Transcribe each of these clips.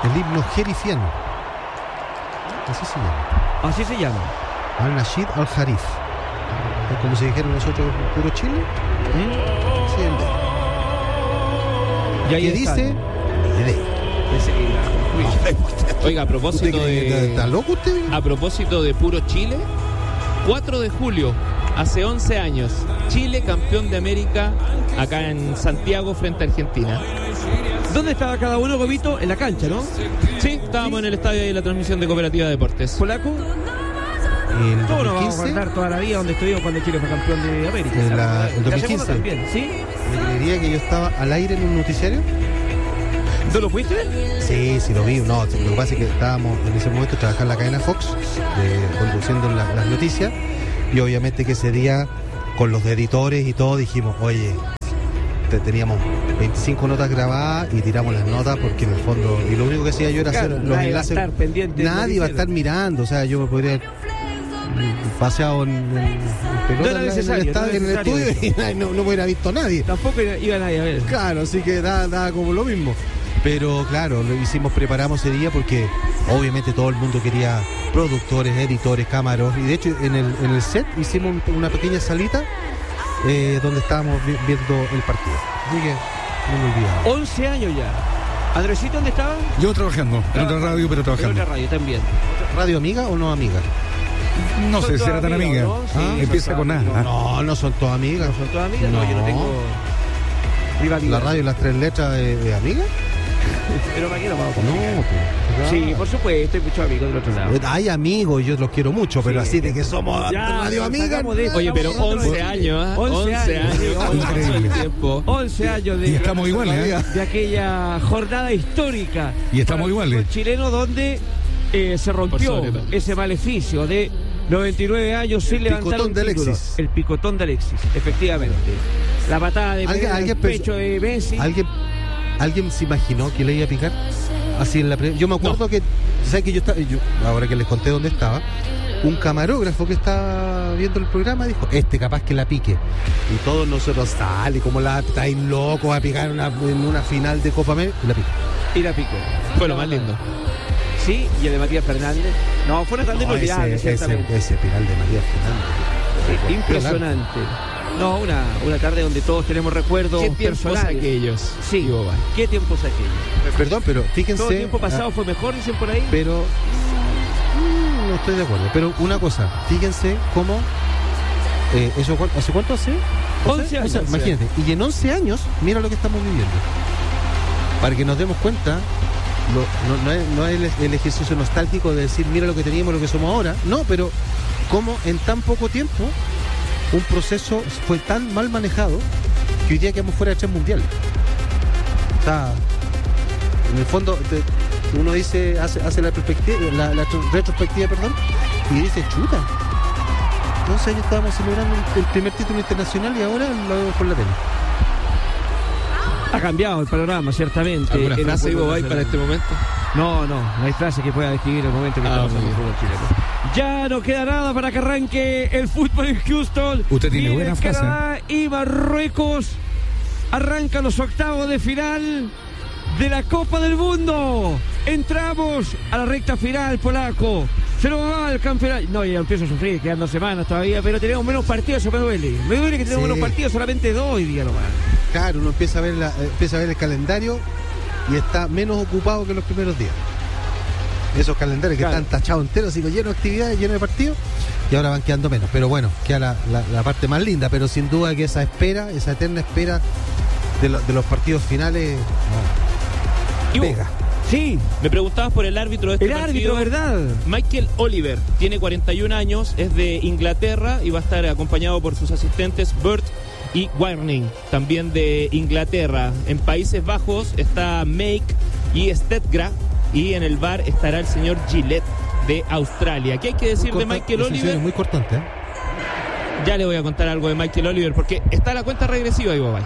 El himno jerifiano. Así se llama. Al-Nashid Al-Jarif. Es como si dijeron nosotros puro Chile. Sí, y ahí ¿qué dice? Oiga, a propósito de... ¿Está loco usted? A propósito de puro Chile, 4 de julio, hace 11 años, Chile campeón de América acá en Santiago frente a Argentina. ¿Dónde estaba cada uno, Gobito? En la cancha, ¿no? Sí, estábamos en el estadio de la transmisión de Cooperativa de Deportes. ¿Polaco? En ¿Cómo nos vamos a 2015, acordar toda la vida donde estuvimos cuando Chile fue campeón de América? en 2015 también, ¿sí? ¿Me creería que yo estaba al aire en un noticiario? ¿No lo fuiste? Sí, lo vi. No, lo que pasa es que estábamos en ese momento trabajando en la cadena Fox, conduciendo las noticias, y obviamente que ese día, con los editores y todo, dijimos, oye, teníamos 25 notas grabadas y tiramos las notas porque en el fondo, y lo único que hacía yo era hacer los enlaces. Nadie va a estar mirando, o sea, yo me podría haber paseado en pelota en el estudio y no me hubiera visto nadie. Tampoco iba nadie a ver. Claro, así que da como lo mismo. Pero claro, preparamos ese día porque obviamente todo el mundo quería productores, editores, cámaras, y de hecho en el set hicimos una pequeña salita donde estábamos viendo el partido. Así que no me olvidaba. 11 años ya. Andresito, ¿dónde estaba? Yo trabajando, en otra radio, pero trabajando. En otra radio también. ¿Radio amiga o no amiga? No sé, será tan amiga. ¿no? Sí, empieza con A. No son todas amigas. ¿No son todas amigas? No, yo no tengo rivalidad. ¿La radio y las 3 letras de amiga? Pero para qué nos vamos a No, pues. Sí, por supuesto, hay muchos amigos del otro lado. Hay amigos, yo los quiero mucho, pero así de que somos radio amigas. Oye, pero 11 años, ¿eh? 11 años. Increíble. 11 años Y estamos iguales, ¿eh? de aquella jornada histórica. Y estamos iguales. El chileno donde se rompió ese maleficio de 99 años sin levantar un título. El picotón de Alexis, efectivamente. La patada de el pecho de Messi. ¿Alguien se imaginó que le iba a picar? Así en la yo me acuerdo que, ¿sabes que yo ahora que les conté dónde estaba, un camarógrafo que estaba viendo el programa dijo, capaz que la pique. Y todos nosotros, sale como estáis locos a picar en una final de Copa América, y la picó. Fue lo más lindo. Sí, y el de Matías Fernández. No, fue una tarde inolvidable, ciertamente. Ese penal de Matías Fernández. Sí, impresionante. No, una tarde donde todos tenemos recuerdos personales. ¿Qué tiempos aquellos? Sí, ¿qué tiempos aquellos? Perdón, pero fíjense... Todo el tiempo pasado fue mejor, dicen por ahí. Pero... no estoy de acuerdo. Pero una cosa, fíjense cómo... ¿hace cuánto hace? 11 años. Imagínate. Y en 11 años, mira lo que estamos viviendo. Para que nos demos cuenta... No es el ejercicio nostálgico de decir mira lo que teníamos, lo que somos ahora. No, pero como en tan poco tiempo un proceso fue tan mal manejado que hoy día quedamos fuera de 3 mundiales. O sea, en el fondo uno dice, hace la retrospectiva, y dice, chuta, 11 años estábamos celebrando el primer título internacional y ahora lo vemos por la tele. Ha cambiado el panorama, ciertamente. ¿Alguna frase, Ivo Bay, para este momento? No hay frase que pueda describir el momento que estamos en el fútbol chileno. Ya no queda nada para que arranque el fútbol en Houston. Usted tiene buena frase. Canadá y Marruecos arrancan los octavos de final de la Copa del Mundo. Entramos a la recta final, polaco. Se nos va el campeonato. No, ya empiezo a sufrir, quedan 2 semanas todavía, pero tenemos menos partidos, eso me duele. Me duele que tenemos menos partidos, solamente 2 hoy día nomás. Claro, uno empieza a ver el calendario y está menos ocupado que los primeros días. Esos calendarios que están tachados enteros, llenos de actividades, llenos de partidos, y ahora van quedando menos. Pero bueno, queda la parte más linda, pero sin duda que esa eterna espera de los partidos finales, pega. Sí. Me preguntabas por el árbitro de este partido. El árbitro, ¿verdad? Michael Oliver, tiene 41 años, es de Inglaterra y va a estar acompañado por sus asistentes Burt y Warning, también de Inglaterra. En Países Bajos está Make y Stetgra, y en el VAR estará el señor Gillette de Australia. ¿Qué hay que decir de Michael Oliver? Es muy cortante, Ya le voy a contar algo de Michael Oliver, porque está la cuenta regresiva, Ivo Bay.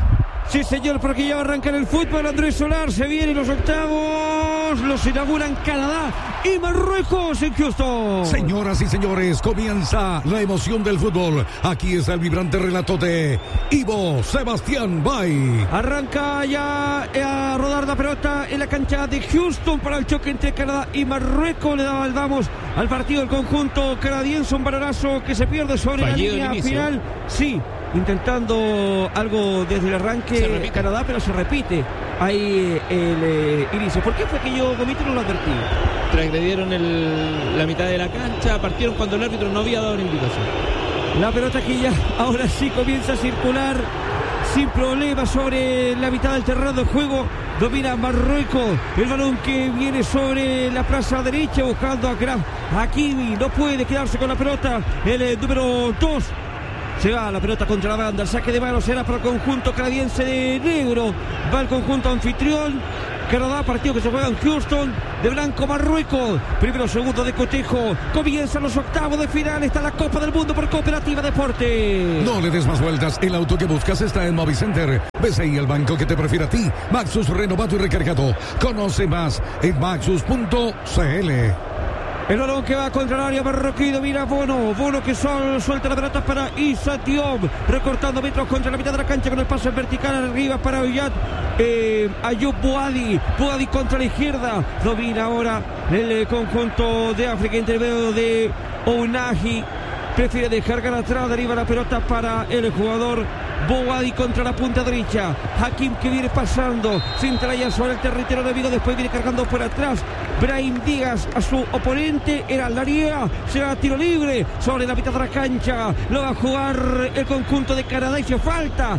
Sí, señor, porque ya va a arrancar el fútbol. Andrés Solar, se vienen los octavos. Los inauguran Canadá y Marruecos en Houston. Señoras y señores, comienza la emoción del fútbol. Aquí está el vibrante relato de Ivo Sebastián Bay. Arranca ya a rodar la pelota en la cancha de Houston para el choque entre Canadá y Marruecos. Le daba el vamos al partido del conjunto canadiense. Un balonazo que se pierde sobre Fallido la línea el inicio. final. Sí, intentando algo desde el arranque Canadá, pero se repite ahí el inicio. ¿Por qué fue que yo, Gomito, no lo advertí? Transgredieron la mitad de la cancha, partieron cuando el árbitro no había dado una indicación. La pelota que ya ahora sí comienza a circular sin problema sobre la mitad del terreno de juego. Domina Marruecos. El balón que viene sobre la plaza derecha buscando a Graf Hakimi. No puede quedarse con la pelota. El número 2. Se va la pelota contra la banda. El saque de mano será para el conjunto canadiense de negro. Va el conjunto anfitrión. Canadá, partido que se juega en Houston. De blanco Marruecos. Primero, segundo de cotejo. Comienzan los octavos de final. Está la Copa del Mundo por Cooperativa Deporte. No le des más vueltas. El auto que buscas está en Movicenter. BCI, el banco que te prefiere a ti. Maxus renovado y recargado. Conoce más en maxus.cl. El balón que va contra el área marroquí, domina Bono. Bono que suelta la pelota para Issa Diop. Recortando metros contra la mitad de la cancha con el pase vertical arriba para Oyat. Ayoub Boadi. Boadi contra la izquierda. Domina ahora el conjunto de África, intermedio de Ounahi. Prefiere descargar atrás, deriva la pelota para el jugador Boadi contra la punta derecha. Hakim que viene pasando, se entraña sobre el territorio de Vigo, después viene cargando por atrás. Brahim Díaz a su oponente, era Laria, será tiro libre sobre la mitad de la cancha. Lo va a jugar el conjunto de Canadá y se falta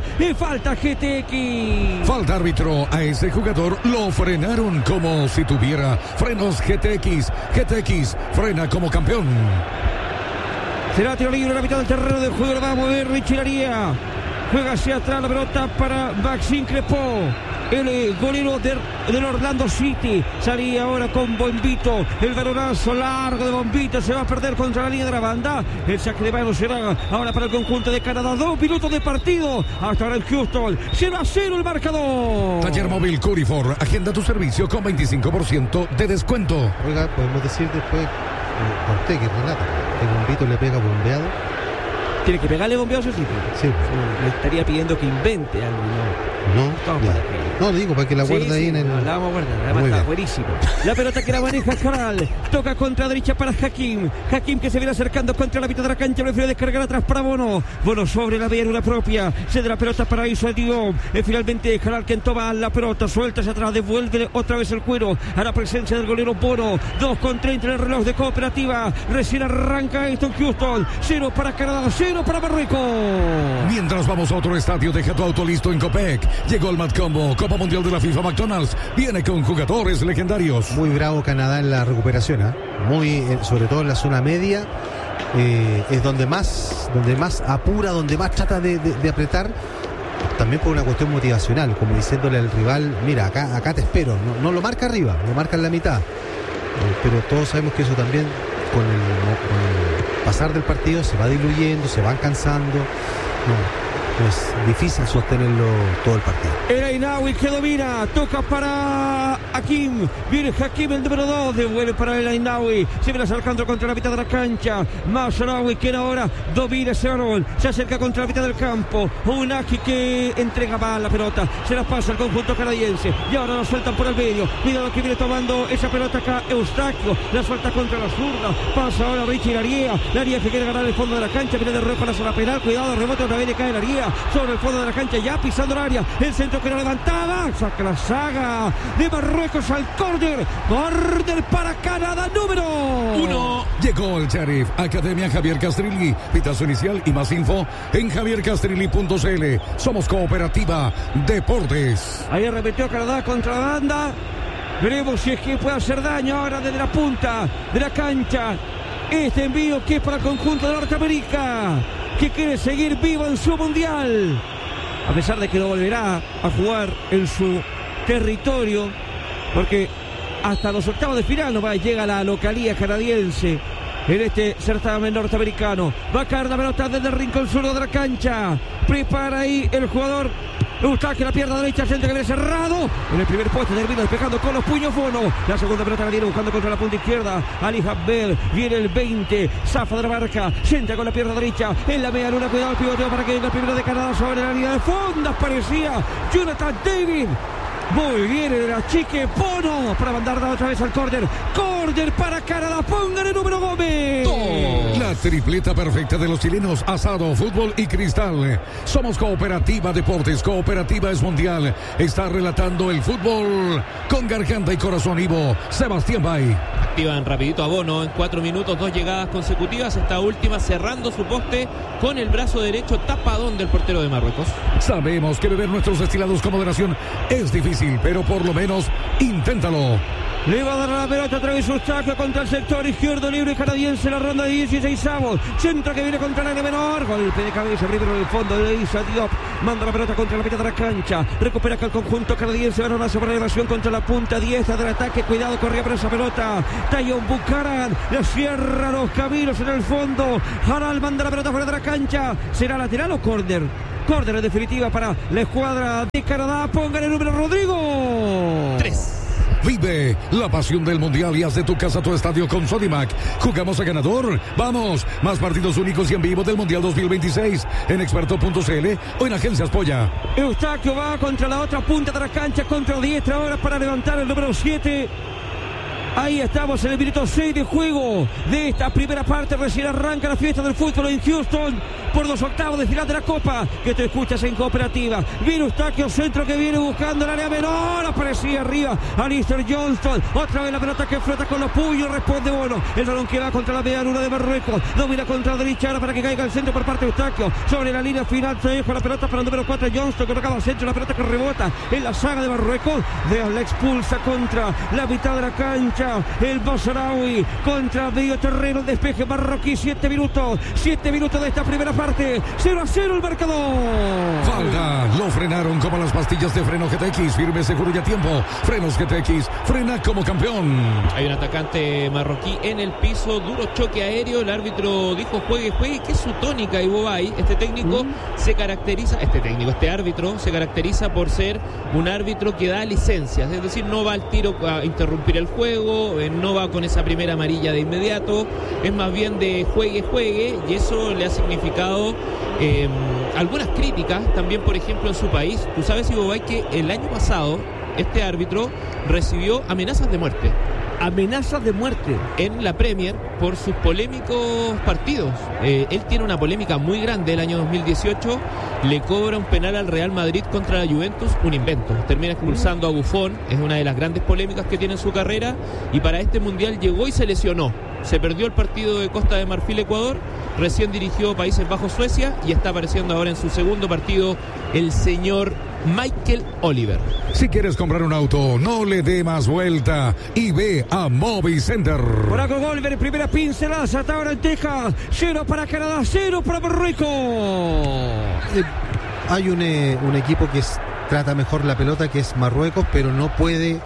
GTX. Falta árbitro a ese jugador, lo frenaron como si tuviera frenos GTX. GTX frena como campeón. Será tiro libre en la mitad del terreno de juego. Lo va a mover Richie Laria. Juega hacia atrás la pelota para Maxime Crepeau. El golero del Orlando City. Salía ahora con Bombito. El balonazo largo de Bombito. Se va a perder contra la línea de la banda. El saque de mano será ahora para el conjunto de Canadá. 2 minutos de partido. Hasta ahora en Houston. 0-0 el marcador. Taller Móvil Curifor. Agenda tu servicio con 25% de descuento. Oiga, podemos decir después, conté que Renata, que Bombito le pega bombeado. Tiene que pegarle bombeado a su sitio. Sí. Le estaría pidiendo que invente algo. No, le digo para que la guarde ahí en el. La vamos a guardar, además está buenísimo. La pelota que la maneja Caral. Toca contra derecha para Hakim. Hakim que se viene acercando contra la mitad de la cancha. Prefiere descargar atrás para Bono. Bono sobre la medianura propia. Cede la pelota para Issa Diop. Finalmente Caral quien toma la pelota. Suelta hacia atrás. Devuelve otra vez el cuero a la presencia del golero Bono. 2:30 en el reloj de Cooperativa. Recién arranca esto en Houston. 0 para Canadá, 0 para Marruecos. Mientras vamos a otro estadio, deja tu auto listo en Copec. Llegó el Mad Combo, Copa Mundial de la FIFA McDonald's. Viene con jugadores legendarios. Muy bravo Canadá en la recuperación, ¿eh? Muy, sobre todo en la zona media. Es donde más apura, donde más trata de apretar. También por una cuestión motivacional, como diciéndole al rival, mira, acá te espero. No lo marca arriba, lo marca en la mitad. Pero todos sabemos que eso también con el pasar del partido se va diluyendo, se van cansando. Es difícil sostenerlo todo el partido. El Ainawi que domina, toca para Hakim, viene Hakim el número 2, devuelve para el Ainawi, se viene acercando contra la mitad de la cancha. Mazarawi quien ahora domina ese balón, se acerca contra la mitad del campo. Unaki que entrega mal la pelota, se la pasa al conjunto canadiense y ahora la sueltan por el medio. Cuidado que viene tomando esa pelota acá Eustaquio, la suelta contra la zurda, pasa ahora Richie Laria que quiere ganar el fondo de la cancha, viene de rojo para la zona penal, cuidado, rebote otra vez, le cae Laria sobre el fondo de la cancha, ya pisando el área, el centro que no levantaba, saca la saga de Marruecos al córner para Canadá número 1. Llegó el Sheriff, Academia Javier Castrilli, pitazo inicial y más info en javiercastrilli.cl. Somos Cooperativa Deportes. Ahí arremetió Canadá contra la banda, veremos si es que puede hacer daño ahora desde la punta de la cancha. Este envío que es para el conjunto de Norteamérica, que quiere seguir vivo en su mundial, a pesar de que no volverá a jugar en su territorio, porque hasta los octavos de final no llega la localía canadiense en este certamen norteamericano. Va a caer la pelota desde el rincón sur de la cancha, prepara ahí el jugador Eustaquio, la pierna derecha, centro que viene cerrado. En el primer poste termina despejando con los puños Bono. La segunda pelota la viene buscando contra la punta izquierda. Ali Habel, viene el 20. Zafa de la marca, centra con la pierna derecha. En la media luna, cuidado el pivoteo para que venga el primero de Canadá sobre la línea de fondo. Aparecía Jonathan David. Muy bien de la Chique Bono para mandar otra vez al córner. Córner para Canadá. Pongan el número Gómez. La tripleta perfecta de los chilenos: asado, fútbol y cristal. Somos Cooperativa Deportes. Cooperativa es mundial. Está relatando el fútbol con garganta y corazón. Ivo Sebastián Bay. Activan rapidito a Bono en 4 minutos, 2 llegadas consecutivas. Esta última cerrando su poste con el brazo derecho, tapadón del portero de Marruecos. Sabemos que beber nuestros destilados con moderación es difícil, pero por lo menos inténtalo. Le va a dar la pelota otra vez Eustaquio contra el sector izquierdo libre canadiense, la ronda de 16avos. Centro que viene contra el área menor. Golpe de cabeza primero en el fondo de Issa Diop. Manda la pelota contra la mitad de la cancha. Recupera acá el conjunto canadiense. Va a una sobreelevación contra la punta diestra del ataque. Cuidado, corría por esa pelota. Tayon Buchanan le cierra los caminos en el fondo. Harald manda la pelota fuera de la cancha. ¿Será lateral o córner? Córner en definitiva para la escuadra de Canadá. Pongan el número Rodrigo. 3. Vive la pasión del mundial y haz de tu casa tu estadio con Sodimac. Jugamos a ganador. Vamos, más partidos únicos y en vivo del mundial 2026 en experto.cl o en Agencias Polla. Eustaquio va contra la otra punta de la cancha, contra diestra ahora para levantar el número 7. Ahí estamos en el minuto 6 de juego de esta primera parte. Recién arranca la fiesta del fútbol en Houston por los octavos de final de la Copa que te escuchas en Cooperativa. Viene Eustaquio, centro que viene buscando el área menor. Aparecía arriba Alistair Johnston. Otra vez la pelota que flota con los puños. Responde Bono. El balón que va contra la media luna de Marruecos. Domina contra la derecha ahora para que caiga el centro por parte de Eustaquio. Sobre la línea final se deja la pelota para el número 4 Johnston. Colocado al centro, la pelota que rebota en la saga de Marruecos. La expulsa contra la mitad de la cancha. El Bosarawi contra medio terreno, despeje marroquí. 7 minutos de esta primera parte. 0-0 el marcador. Falta, lo frenaron como las pastillas de freno GTX. Firme, seguro y a tiempo. Frenos GTX, frena como campeón. Hay un atacante marroquí en el piso, duro choque aéreo. El árbitro dijo juegue, que es su tónica. Y Bobay, este árbitro se caracteriza por ser un árbitro que da licencias, es decir, no va al tiro a interrumpir el juego, no va con esa primera amarilla de inmediato, es más bien de juegue, y eso le ha significado algunas críticas también, por ejemplo, en su país. Tú sabes, Ibobay, que el año pasado este árbitro recibió amenazas de muerte. Amenazas de muerte en la Premier por sus polémicos partidos. Él tiene una polémica muy grande. El año 2018 le cobra un penal al Real Madrid contra la Juventus, un invento. Termina expulsando a Buffon, es una de las grandes polémicas que tiene en su carrera, y para este mundial llegó y se lesionó. Se perdió el partido de Costa de Marfil-Ecuador, recién dirigió Países Bajos-Suecia y está apareciendo ahora en su segundo partido el señor Michael Oliver. Si quieres comprar un auto, no le dé más vuelta y ve a Movicenter. Por algo Oliver, primera pincelada, hasta ahora en Texas. 0 para Canadá, 0 para Marruecos. Hay un equipo que trata mejor la pelota, que es Marruecos, pero no puede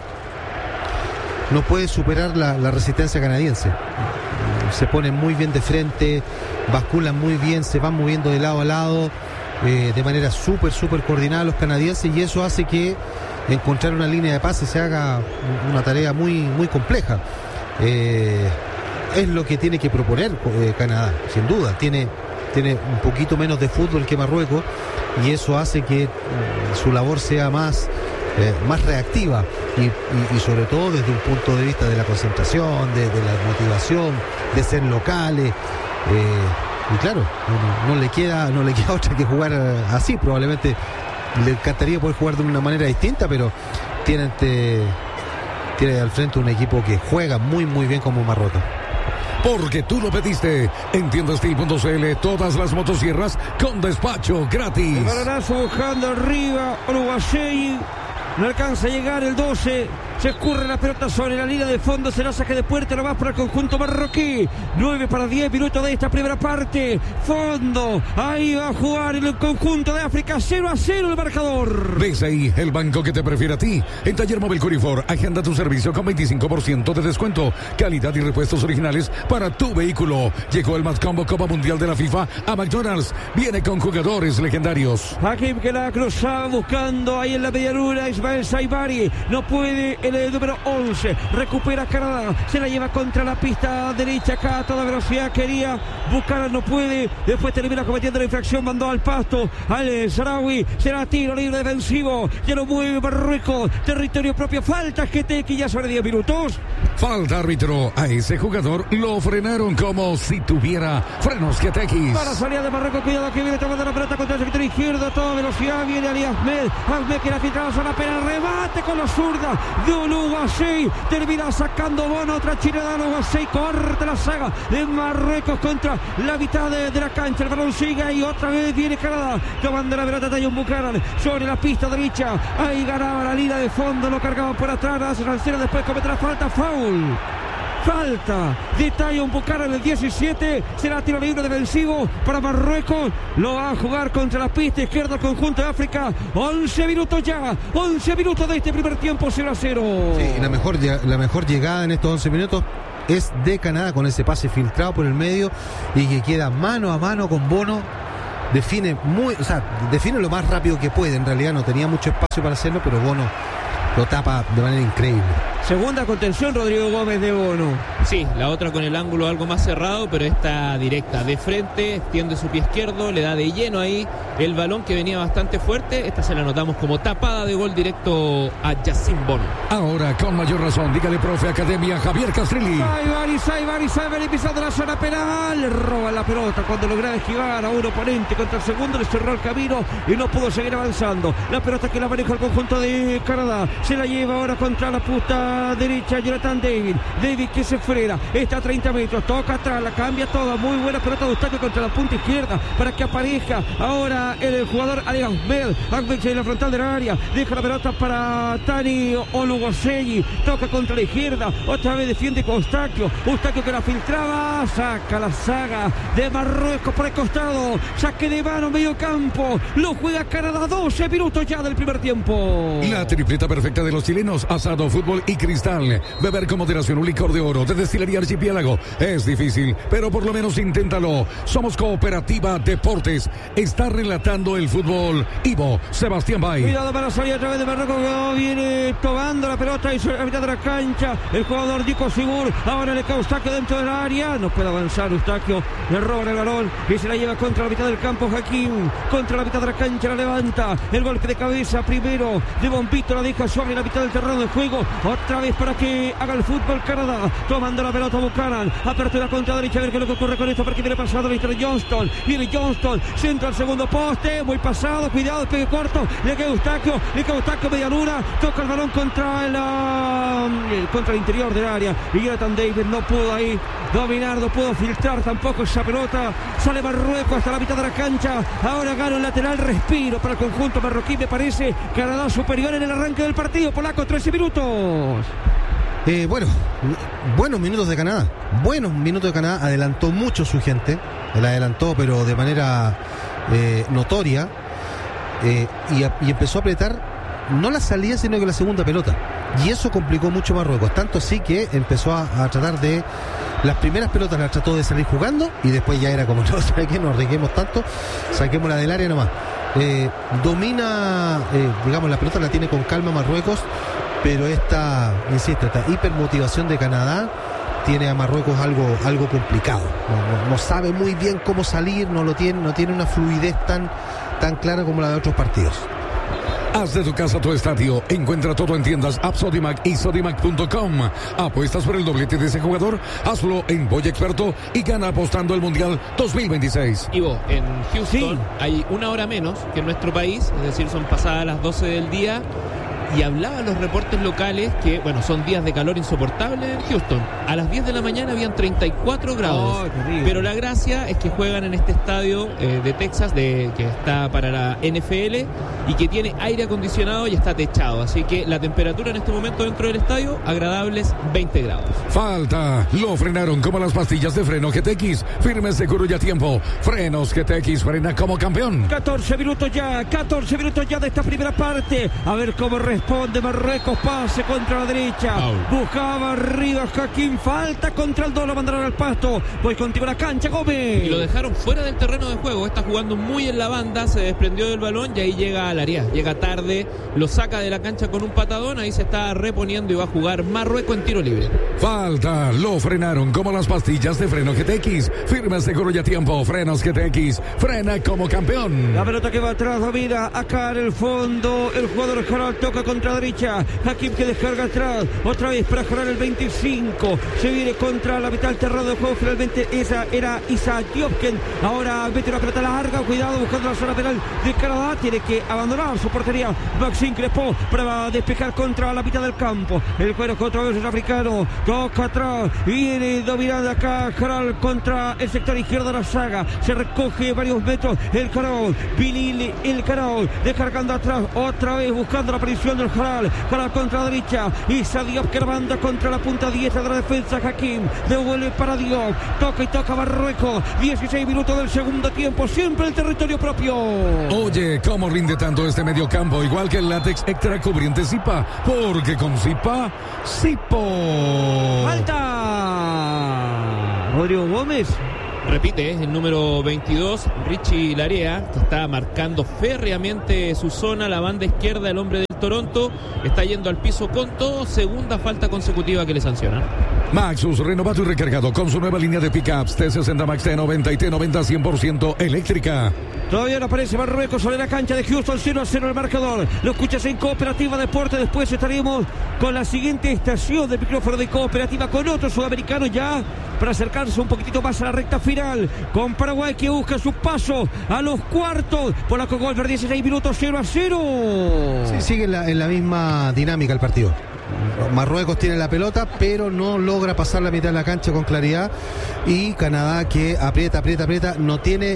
superar la resistencia canadiense. Se ponen muy bien de frente, basculan muy bien, se van moviendo de lado a lado, de manera súper coordinada los canadienses, y eso hace que encontrar una línea de pase se haga una tarea muy compleja. Es lo que tiene que proponer Canadá, sin duda. Tiene un poquito menos de fútbol que Marruecos, y eso hace que su labor sea más reactiva y sobre todo desde un punto de vista de la concentración, de la motivación, de ser locales, y claro, no le queda otra que jugar así. Probablemente le encantaría poder jugar de una manera distinta, pero tiene al frente un equipo que juega muy bien como Marruecos. Porque tú lo pediste. En tiendastil.cl, todas las motosierras con despacho gratis. El balonazo buscando arriba Uruguay. No alcanza a llegar el 12. Se escurre la pelota sobre la línea de fondo. Será saque de puerta, lo más para el conjunto marroquí. 9 para 10 minutos de esta primera parte. Fondo, ahí va a jugar el conjunto de África. 0-0 el marcador. BCI, el banco que te prefiere a ti. En Taller Móvil Curifor, agenda tu servicio con 25% de descuento. Calidad y repuestos originales para tu vehículo. Llegó el Matcombo Copa Mundial de la FIFA a McDonald's. Viene con jugadores legendarios. Hakim que la cruzaba buscando ahí en la medialuna. Ismael Saibari. No puede el número 11. Recupera Canadá. Se la lleva contra la pista derecha acá a toda velocidad. Quería buscar, no puede. Después termina cometiendo la infracción. Mandó al pasto al Sarawi. Será tiro libre defensivo. Ya lo mueve Marruecos. Territorio propio. Falta GT que ya sobre 10 minutos. Falta árbitro. A ese jugador lo frenaron como si tuviera frenos GTX. Para salida de Marruecos. Cuidado que viene tomando la pelota contra el sector izquierdo. A toda velocidad viene Ali Ahmed. Ahmed que la filtrada zona penal. Remate con la zurda de Oluwasei. Termina sacando Bono. Otra chilena de Oluwasei. Corta la saga de Marruecos contra la mitad de la cancha. El balón sigue y otra vez viene Canadá. Tomando la pelota Tayon Buchanan sobre la pista derecha. Ahí ganaba la línea de fondo. Lo cargaban por atrás. Hace Rancero. Después comete la falta. Foul. Falta de Tayon Buchanan en el 17. Será tiro libre defensivo para Marruecos. Lo va a jugar contra la pista izquierda el conjunto de África. 11 minutos ya. 11 minutos de este primer tiempo. 0-0. Sí, la mejor llegada en estos 11 minutos es de Canadá, con ese pase filtrado por el medio y que queda mano a mano con Bono. Define lo más rápido que puede. En realidad no tenía mucho espacio para hacerlo, pero Bono lo tapa de manera increíble. Segunda contención, Rodrigo Gómez de Bono. Sí, la otra con el ángulo algo más cerrado, pero esta directa de frente, extiende su pie izquierdo, le da de lleno ahí el balón que venía bastante fuerte. Esta se la anotamos como tapada de gol directo a Yacine Bono. Ahora, con mayor razón, dígale, profe Academia Javier Castrilli. Saibari pisando la zona penal. Le roba la pelota cuando logra esquivar a un oponente contra el segundo. Le cerró el camino y no pudo seguir avanzando. La pelota que la maneja el conjunto de Canadá. Se la lleva ahora contra la punta derecha Jonathan David que se frena, está a 30 metros, toca atrás, la cambia toda, muy buena pelota de Eustaquio contra la punta izquierda para que aparezca ahora el jugador Ali Ahmed en la frontal del área, deja la pelota para Tani Oluwasei, toca contra la izquierda, otra vez defiende Eustaquio que la filtraba, saca la saga de Marruecos por el costado, saque de mano medio campo, lo juega Canadá. 12 minutos ya del primer tiempo. La tripleta perfecta de los chilenos, asado, fútbol y cristal. Beber con moderación un licor de oro de Destilería Archipiélago es difícil, pero por lo menos inténtalo. Somos Cooperativa Deportes. Está relatando el fútbol Ivo Sebastián Bay. Cuidado para salir a través de Marruecos. Viene tomando la pelota y sobre la mitad de la cancha el jugador Dico Sigur. Ahora le cae Eustaquio dentro del área. No puede avanzar Eustaquio. Le roban el balón y se la lleva contra la mitad del campo. Hakim contra la mitad de la cancha. La levanta. El golpe de cabeza primero de Bombito. La deja suave en la mitad del terreno de juego. Otra vez para que haga el fútbol Canadá. Tomando la pelota Buchanan. Apertura contra derecha. A ver qué es lo que ocurre con esto. Porque viene pasado Víctor Johnston. Viene Johnston. Centra al segundo poste. Muy pasado. Cuidado. Despegue corto. Le cae Eustaquio. Media luna. Toca el balón contra el interior del área. Y Jonathan David no pudo ahí dominar. No pudo filtrar tampoco esa pelota. Sale Marruecos hasta la mitad de la cancha. Ahora gana un lateral. Respiro para el conjunto marroquí. Me parece Canadá superior en el arranque del partido. Polaco, 13 minutos. Buenos minutos de Canadá. Adelantó mucho su gente. La adelantó, pero de manera notoria. Y empezó a apretar no la salida, sino que la segunda pelota. Y eso complicó mucho Marruecos. Tanto así que empezó a tratar de... Las primeras pelotas las trató de salir jugando. Y después ya era como, no sé qué, nos arriesguemos tanto. Saquémosla del área nomás. Domina, la pelota la tiene con calma Marruecos. Pero esta hipermotivación de Canadá tiene a Marruecos algo complicado. No sabe muy bien cómo salir, no tiene una fluidez tan clara como la de otros partidos. Haz de tu casa tu estadio. Encuentra todo en tiendas App Sodimac y Sodimac.com. ¿Apuestas por el doblete de ese jugador? Hazlo en Boy Experto y gana apostando el Mundial 2026. Ivo, en Houston hay una hora menos que en nuestro país, es decir, son pasadas las 12 del día. y hablaban los reportes locales que, bueno, son días de calor insoportable en Houston. A las 10 de la mañana habían 34 grados. Pero la gracia es que juegan en este estadio de Texas, que está para la NFL y que tiene aire acondicionado y está techado. Así que la temperatura en este momento dentro del estadio, agradables 20 grados. Falta, lo frenaron como las pastillas de freno GTX. Firme, seguro y a tiempo. Frenos GTX, frena como campeón. 14 minutos ya de esta primera parte. A ver cómo responde Marruecos. Pase contra la derecha. Buscaba arriba Hakim. Falta contra el 2. Lo mandaron al pasto. Voy contigo a la cancha, Gómez. Y lo dejaron fuera del terreno de juego. Está jugando muy en la banda. Se desprendió del balón y ahí llega al área. Llega tarde. Lo saca de la cancha con un patadón. Ahí se está reponiendo y va a jugar Marruecos en tiro libre. Falta, lo frenaron como las pastillas de freno GTX. Firme, seguro y a tiempo. Frenos GTX, frena como campeón. La pelota que va atrás, domina acá en el fondo. El jugador Jaral toca contra derecha. Hakim que descarga atrás. Otra vez para Jaral el 25. Se viene contra la mitad del terreno de juego. Finalmente esa era Isa Diopken. Ahora mete una pelota larga. Cuidado buscando la zona penal de Canadá. Tiene que abandonar su portería. Maxime Crespo para despejar contra la mitad del campo. El cuero que otra vez es africano. Toca atrás. Viene dominando acá Jaral contra el sector izquierdo de la saga. Se recoge varios metros. El Carol. Vinil el Carol. Descargando atrás. Otra vez buscando la presión del Jaral. Jaral contra la derecha. Isa Diop que manda contra la punta diestra de la defensa. Hakim. Devuelve para Diop. Toca y toca Marruecos. 16 minutos del segundo tiempo. Siempre el territorio propio. Oye, ¿cómo rinde tanto este mediocampo? Igual que el látex extra cubriente Zipa. Porque con Zipa, Zipo. Falta. Rodrigo Gómez. Repite, es el número 22, Richie Larea, que está marcando férreamente su zona, la banda izquierda, el hombre del Toronto, está yendo al piso con todo, segunda falta consecutiva que le sancionan. Maxus, renovado y recargado con su nueva línea de pickups T60 Max T90 y T90 100% eléctrica. Todavía no aparece Marruecos sobre la cancha de Houston, 0-0 el marcador. Lo escuchas en Cooperativa Deporte. Después estaremos con la siguiente estación de micrófono de Cooperativa con otro sudamericano ya para acercarse un poquitito más a la recta final. Con Paraguay que busca su paso a los cuartos. Polaco Golfer, 16 minutos, 0-0. Sí, sigue en la misma dinámica el partido. Marruecos tiene la pelota, pero no logra pasar la mitad de la cancha con claridad. Y Canadá que aprieta, no tiene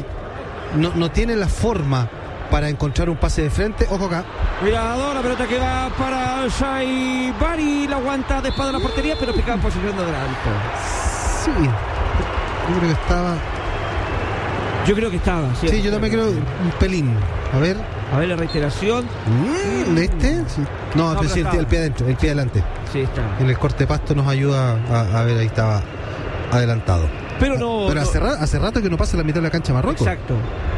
la forma para encontrar un pase de frente. Ojo acá. Cuidado, la pelota que va para Saibari. La aguanta de espalda en la portería, pero pica en posición de adelanto. Sí, yo creo que estaba. Sí, yo también creo un pelín. A ver la reiteración. ¿Este? Sí. No, el pie adentro, el pie adelante. Sí, está. En el corte pasto nos ayuda a ver, ahí estaba adelantado. Pero hace rato que no pasa la mitad de la cancha Marruecos. Exacto.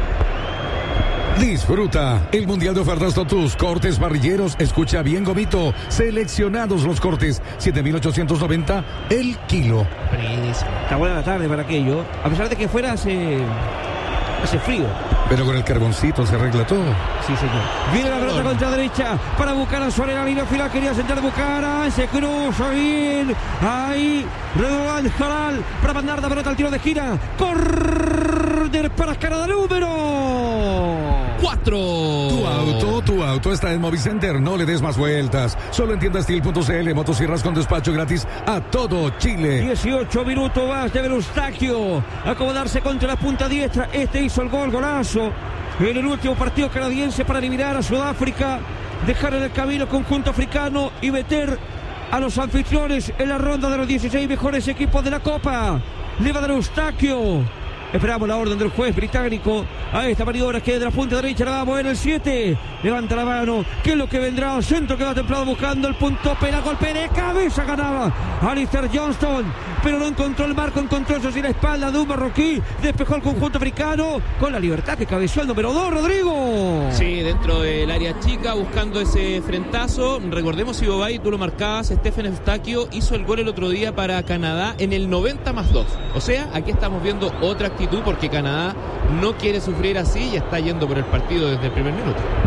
Disfruta el Mundial de Ofertas Totus. Cortes parrilleros, escucha bien, Gomito. Seleccionados los cortes, 7.890 el kilo. Está buena la tarde para aquello. A pesar de que fuera hace frío. Pero con el carboncito se arregla todo. Sí, señor. Viene la pelota contra derecha para Bucara sobre la línea final. Quería sentar Bucara. Se cruza bien. Ahí. Redovan Jaral para mandar la pelota al tiro de esquina. Corner para Canadá número 4. Tu auto está en Movicenter. No le des más vueltas. Solo en tiendastil.cl. Motosierras con despacho gratis a todo Chile. 18 minutos más de Eustaquio. Acomodarse contra la punta diestra. Este hizo el golazo en el último partido canadiense para eliminar a Sudáfrica, dejar en el camino conjunto africano y meter a los anfitriones en la ronda de los 16 mejores equipos de la Copa. Le va a dar Eustaquio. Esperamos la orden del juez británico a esta maniobra que de la punta derecha la va a mover el 7. Levanta la mano. ¿Qué es lo que vendrá? Centro que va templado buscando el punto pena. Golpe de cabeza ganaba Alistair Johnston. Pero no encontró el marco. Encontró eso sí la espalda de un marroquí. Despejó el conjunto africano con la libertad que cabeció el número 2, Rodrigo. Sí, dentro del área chica buscando ese frentazo. Recordemos, Ibobay, tú lo marcabas, Stephen Eustaquio hizo el gol el otro día para Canadá en el 90+2. O sea, aquí estamos viendo otra actitud porque Canadá no quiere sufrir así y está yendo por el partido desde el primer minuto.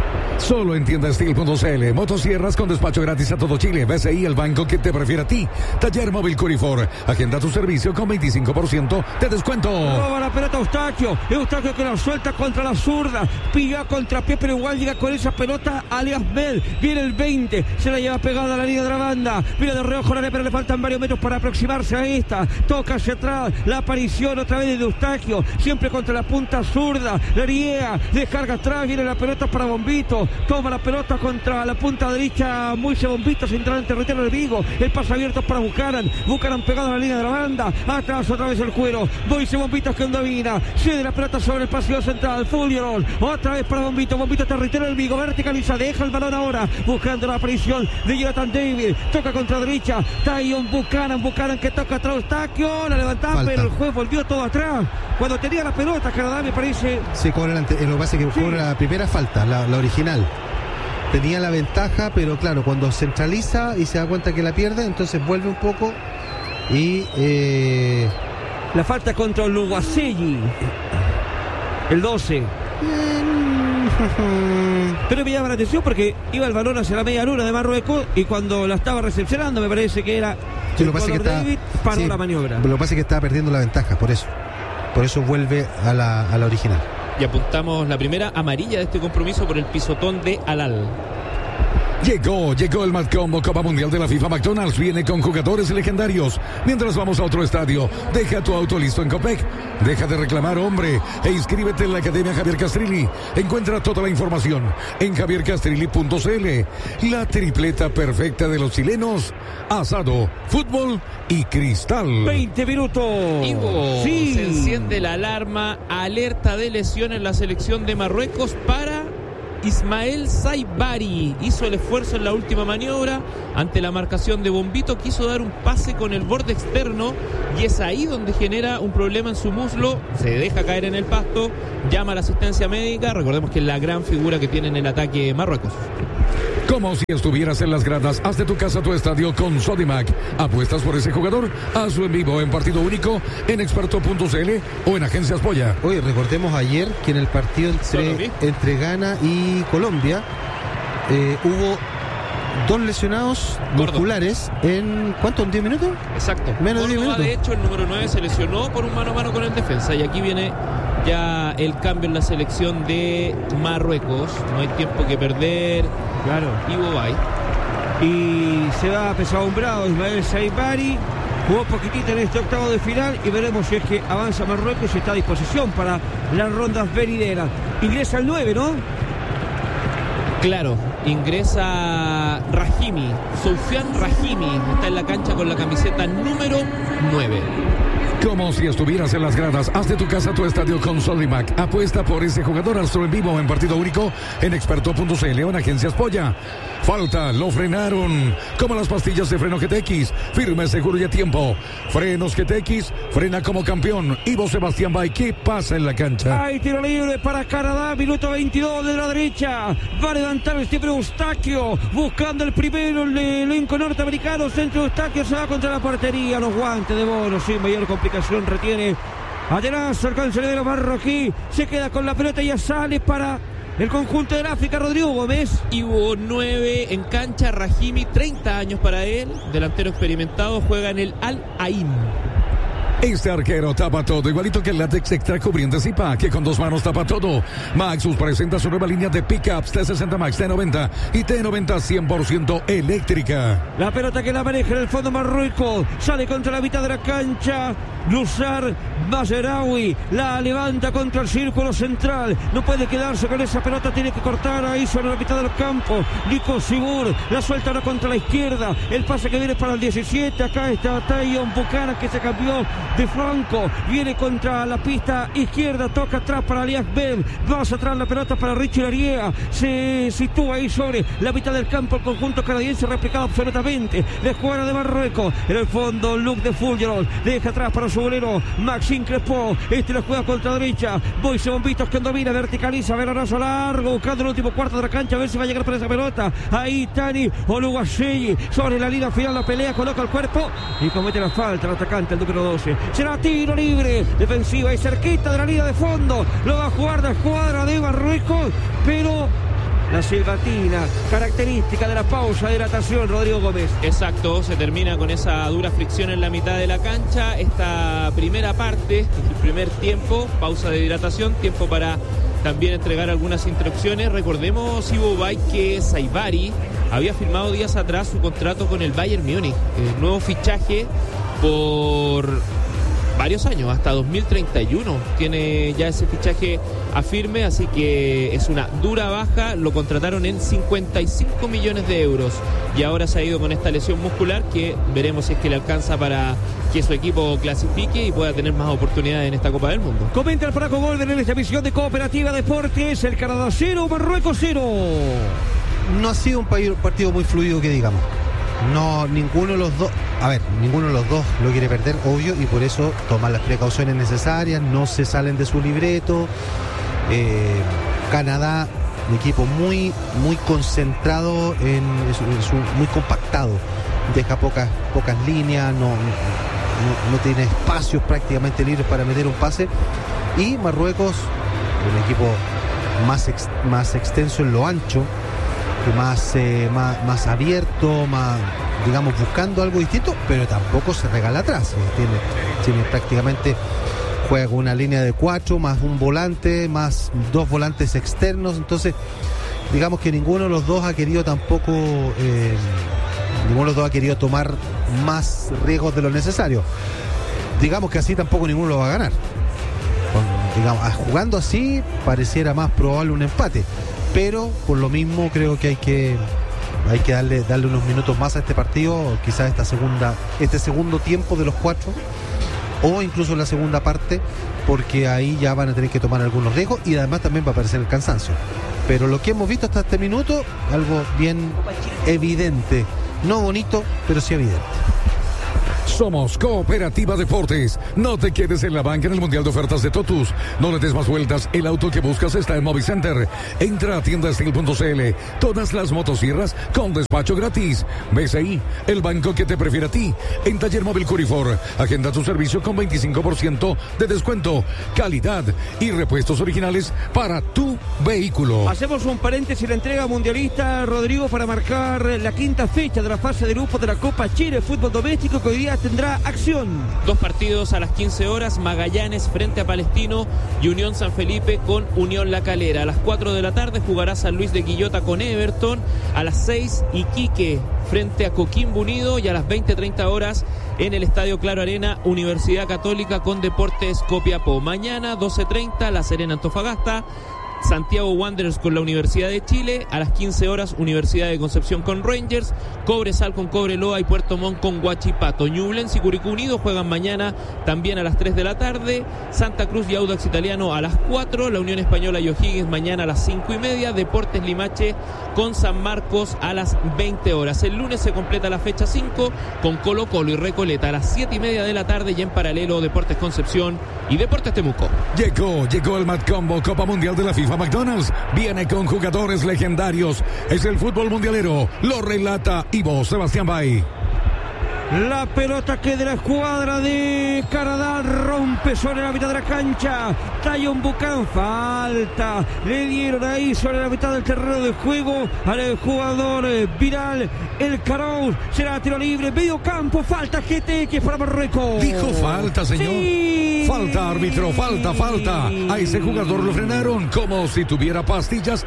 Solo en tiendastil.cl. Motosierras con despacho gratis a todo Chile. BCI, el banco que te prefiere a ti. Taller Móvil Curifor. Agenda tu servicio con 25% de descuento. Roba la pelota Eustaquio. Eustaquio que la suelta contra la zurda. Pilla contrapié, pero igual llega con esa pelota alias Bell. Viene el 20. Se la lleva pegada a la línea de la banda. Mira de reojo la pero le faltan varios metros para aproximarse a esta. Toca hacia atrás. La aparición otra vez de Eustaquio. Siempre contra la punta zurda. La riega. Descarga atrás. Viene la pelota para Bombito. Toma la pelota contra la punta derecha. Moisés Bombito se entra en territorio de Vigo. El pase abierto para Bucaran. Bucaran pegado a la línea de la banda. Atrás otra vez el cuero. Moisés Bombito que domina. Cede la pelota sobre el pasillo central. Fullerol. Otra vez para Bombito. Bombito territorio del Vigo. Verticaliza. Deja el balón ahora. Buscando la aparición de Jonathan David. Toca contra derecha. Tyon Buchanan. Buchanan que toca atrás. Eustaquio. La levantaba, pero el juez volvió todo atrás. Cuando tenía la pelota, Canadá me parece. Sí, cobra lo que pasa es que cobra la primera falta, la original. Tenía la ventaja, pero claro, cuando centraliza y se da cuenta que la pierde, entonces vuelve un poco y la falta contra Luguacelli, el 12. Pero me llama la atención porque iba el balón hacia la media luna de Marruecos y cuando la estaba recepcionando me parece que era sí, lo pasa que David paró sí, la maniobra. Lo que pasa es que estaba perdiendo la ventaja, por eso vuelve a la original. Y apuntamos la primera amarilla de este compromiso por el pisotón de Alal. Llegó el Mad Combo Copa Mundial de la FIFA. McDonald's viene con jugadores legendarios. Mientras vamos a otro estadio, deja tu auto listo en Copec. Deja de reclamar, hombre, e inscríbete en la Academia Javier Castrilli. Encuentra toda la información en javiercastrilli.cl. La tripleta perfecta de los chilenos: asado, fútbol y cristal. 20 minutos. Ivo, sí. Se enciende la alarma. Alerta de lesión en la selección de Marruecos para Ismael Saibari. Hizo el esfuerzo en la última maniobra ante la marcación de Bombito, quiso dar un pase con el borde externo y es ahí donde genera un problema en su muslo, se deja caer en el pasto, llama a la asistencia médica. Recordemos que es la gran figura que tiene en el ataque Marruecos. Como si estuvieras en las gradas, haz de tu casa tu estadio con Sodimac. ¿Apuestas por ese jugador? Hazlo en vivo, en partido único, en experto.cl o en Agencias Polla. Oye, recordemos ayer que en el partido entre Ghana y Colombia hubo 2 lesionados musculares en ¿cuánto? ¿En 10 minutos? Exacto. Menos de 10 minutos. De hecho, el número 9 se lesionó por un mano a mano con el defensa y aquí viene ya el cambio en la selección de Marruecos. No hay tiempo que perder. Claro. Ivo Bay. Y se va apesadumbrado Ismael Saibari. Jugó poquitito en este octavo de final y veremos si es que avanza Marruecos y está a disposición para las rondas venideras. Ingresa el 9, ¿no? Claro, ingresa Rahimi, Soufiane Rahimi, está en la cancha con la camiseta número 9. Como si estuvieras en las gradas, haz de tu casa tu estadio con Sodimac. Apuesta por ese jugador, hazlo en vivo, en partido único, en experto.cl o en Agencias Polla. Falta, lo frenaron. Como las pastillas de freno GTX, firme, seguro y a tiempo. Frenos GTX, frena como campeón. Ivo Sebastián Bay, ¿qué pasa en la cancha? Hay tiro libre para Canadá, minuto 22 de la derecha. Va a levantar el siempre Eustaquio, buscando el primero, el elenco norteamericano. Centro Eustaquio se va contra la portería, los guantes de Bono, sin mayor complicación, retiene. Atenazo, el cancelero marroquí, se queda con la pelota y ya sale para el conjunto del África. Rodrigo Gómez. Ivo 9 en cancha, Rahimi 30 años para él, delantero experimentado, juega en el Al Ain. Este arquero tapa todo, igualito que el látex extra cubriente Zipa, que con 2 manos tapa todo. Maxus presenta su nueva línea de pickups T60 Max, T90 y T90 100% eléctrica. La pelota que la maneja en el fondo Marruecos, sale contra la mitad de la cancha. Nusar Mazraoui la levanta contra el círculo central, no puede quedarse con esa pelota, tiene que cortar ahí sobre la mitad del campo. Nico Sibur la suelta ahora contra la izquierda, el pase que viene para el 17, acá está Tyon Buchanan que se cambió de flanco, viene contra la pista izquierda, toca atrás para Alias Bell, más atrás la pelota para Richie Lariea, se sitúa ahí sobre la mitad del campo el conjunto canadiense, replicado absolutamente de jugador de Marruecos, en el fondo Luke de Fulgerol, deja atrás para su bolero Maxime Crespo, este lo juega contra derecha, Moisés Bombitos que domina, verticaliza, velorazo largo, buscando el último cuarto de la cancha, a ver si va a llegar por esa pelota, ahí Tani Oluwaseyi, sobre la línea final la pelea, coloca el cuerpo y comete la falta el atacante, el número 12, será tiro libre, defensiva y cerquita de la línea de fondo, lo va a jugar la escuadra de Marruecos, pero la silbatina, característica de la pausa de hidratación, Rodrigo Gómez. Exacto, se termina con esa dura fricción en la mitad de la cancha. Esta primera parte, el primer tiempo, pausa de hidratación, tiempo para también entregar algunas instrucciones. Recordemos, Ivo Bay, que Saibari había firmado días atrás su contrato con el Bayern Múnich, el nuevo fichaje por varios años, hasta 2031 tiene ya ese fichaje a firme, así que es una dura baja. Lo contrataron en 55 millones de euros y ahora se ha ido con esta lesión muscular que veremos si es que le alcanza para que su equipo clasifique y pueda tener más oportunidades en esta Copa del Mundo. Comenta el Flaco Golden en esta emisión de Cooperativa Deportes. El Canadá 0, Marruecos 0. No ha sido un partido muy fluido, que digamos. No, ninguno de los dos lo quiere perder, obvio, y por eso toman las precauciones necesarias, no se salen de su libreto. Canadá, un equipo muy concentrado, muy compactado, deja pocas líneas, no tiene espacios prácticamente libres para meter un pase. Y Marruecos, un equipo más extenso en lo ancho, más abierto, más, digamos, buscando algo distinto, pero tampoco se regala atrás. Tiene prácticamente, juega con una línea de 4 más un volante, más 2 volantes externos. Entonces, digamos que ninguno de los dos ha querido tampoco, ninguno de los dos ha querido tomar más riesgos de lo necesario. Digamos que así tampoco ninguno lo va a ganar. Jugando así pareciera más probable un empate, pero por lo mismo creo que hay que darle unos minutos más a este partido, quizás este segundo tiempo de los 4, o incluso la segunda parte, porque ahí ya van a tener que tomar algunos riesgos y además también va a aparecer el cansancio. Pero lo que hemos visto hasta este minuto, algo bien evidente, no bonito, pero sí evidente. Somos Cooperativa Deportes. No te quedes en la banca en el Mundial de Ofertas de Totus. No le des más vueltas. El auto que buscas está en Movicenter. Entra a tiendastil.cl. Todas las motosierras con despacho gratis. BCI, el banco que te prefiere a ti. En Taller Móvil Curifor. Agenda tu servicio con 25% de descuento. Calidad y repuestos originales para tu vehículo. Hacemos un paréntesis en la entrega mundialista, Rodrigo, para marcar la quinta fecha de la fase de grupo de la Copa Chile Fútbol Doméstico, que hoy día tendrá acción. 2 partidos a las 15 horas, Magallanes frente a Palestino y Unión San Felipe con Unión La Calera. A las 4 de la tarde jugará San Luis de Quillota con Everton. A las 6, Iquique frente a Coquimbo Unido, y a las 20:30 horas en el Estadio Claro Arena, Universidad Católica con Deportes Copiapó. Mañana 12:30, La Serena Antofagasta, Santiago Wanderers con la Universidad de Chile. A las 15 horas, Universidad de Concepción con Rangers, Cobresal con Cobreloa y Puerto Montt con Huachipato. Ñublense y Curicó Unido juegan mañana también a las 3 de la tarde. Santa Cruz y Audax Italiano a las 4. La Unión Española y O'Higgins mañana a las 5:30. Deportes Limache con San Marcos a las 20 horas. El lunes se completa la fecha 5 con Colo Colo y Recoleta a las 7:30 de la tarde, y en paralelo Deportes Concepción y Deportes Temuco. Llegó el Mad Combo Copa Mundial de la FIFA McDonald's. Viene con jugadores legendarios. Es el fútbol mundialero. Lo relata Ivo Sebastián Bay. La pelota que de la escuadra de Canadá rompe sobre la mitad de la cancha. Tayon Buchanan, falta. Le dieron ahí sobre la mitad del terreno de juego al jugador Viral. El Carón será tiro libre, medio campo, falta GT para Marruecos. Dijo falta, señor. Sí. Falta, árbitro, falta. A ese jugador lo frenaron como si tuviera pastillas.